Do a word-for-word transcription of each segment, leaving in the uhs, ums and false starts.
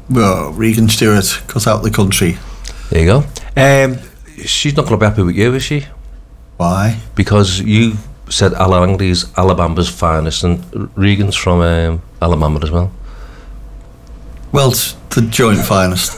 Well, Regan Stewart cut out the country. There you go. Um, she's not going to be happy with you, is she? Why? Because you said Ala Langley's Alabama's finest, and Regan's from um, Alabama as well. Well, it's the joint finest.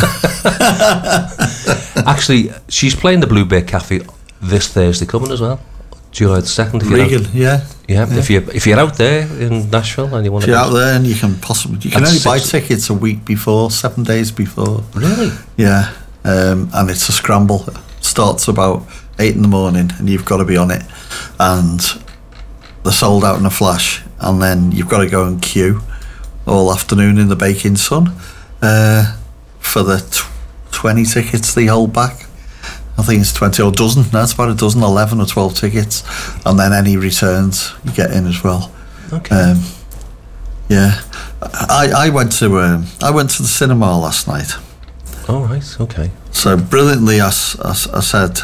Actually, she's playing the Blue Bear Cafe this Thursday coming as well. July the second. Regan, yeah. yeah. Yeah. If you if you're out there in Nashville and you want if to, you're out there and you can possibly you can That's only buy six. tickets a week before, seven days before. Really? Yeah, um, and it's a scramble. It starts about eight in the morning, and you've got to be on it, and they're sold out in a flash. And then you've got to go and queue all afternoon in the baking sun uh, for the tw- twenty tickets they hold back. I think it's twenty or a dozen. No, it's about a dozen, eleven or twelve tickets, and then any returns you get in as well. Okay. Um, yeah, I, I went to um, I went to the cinema last night. All right. Okay. So brilliantly, I, s- I s- I said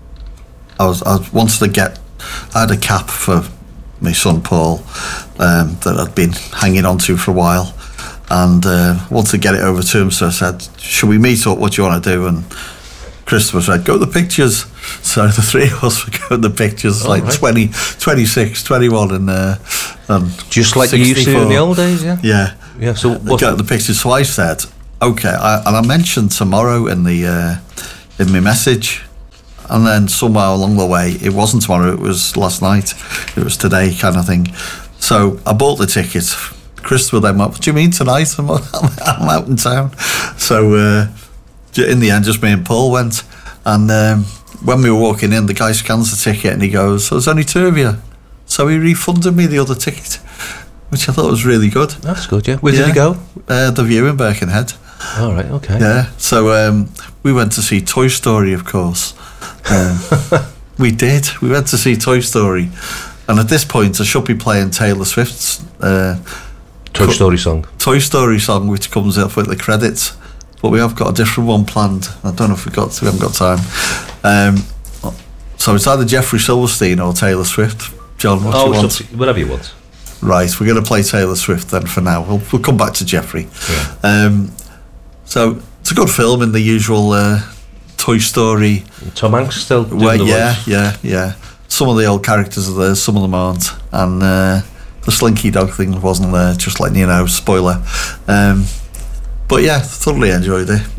I was I wanted to get. I had a cap for my son Paul um, that I'd been hanging on to for a while, and uh, wanted to get it over to him. So I said, "Shall we meet up? What do you want to do?" And Christopher said, "Go to the pictures." So the three of us were going to the pictures, Oh, like right. twenty, twenty-six, twenty-one, and, uh, and Just like you used to do in the old days, yeah. Yeah. Yeah. So They what? go to the pictures. So I said, "Okay," I, and I mentioned tomorrow in the uh, in my message, and then somewhere along the way, it wasn't tomorrow. It was last night. It was today, kind of thing. So I bought the ticket. Christopher then went, "What do you mean tonight? I'm, I'm out in town." So uh, in the end, just me and Paul went. And um, when we were walking in, the guy scans the ticket and he goes, "So there's only two of you." So he refunded me the other ticket, which I thought was really good. That's good. Yeah. Where Yeah. did you go? Uh, the View in Birkenhead. All right. Okay. Yeah. So um, we went to see Toy Story, of course. Um, we did. We went to see Toy Story. And at this point, I should be playing Taylor Swift's uh, Toy Co- Story song. Toy Story song, which comes up with the credits. But we have got a different one planned. I don't know if we got to, we haven't got time. Um, so it's either Jeffrey Silverstein or Taylor Swift. John, what do Oh, you want? it's up to- whatever you want. Right, we're going to play Taylor Swift then for now. We'll, we'll come back to Jeffrey. Yeah. Um, so it's a good film in the usual uh, Toy Story Tom Hanks still doing way. the Yeah, voice? yeah, yeah. Some of the old characters are there, some of them aren't. And uh, the Slinky Dog thing wasn't there, just letting you know, spoiler. Um, but yeah, thoroughly enjoyed it.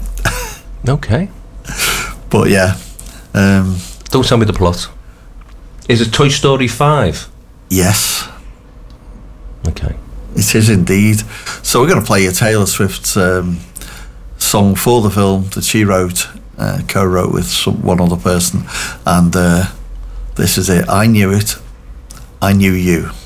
Okay. But yeah. Um, Don't tell me the plot. Is it Toy Story five? yes, Okay. it is indeed. So we're going to play a Taylor Swift um, song for the film that she wrote, uh, co-wrote with some, one other person. And uh, this is it. I Knew It, I Knew You.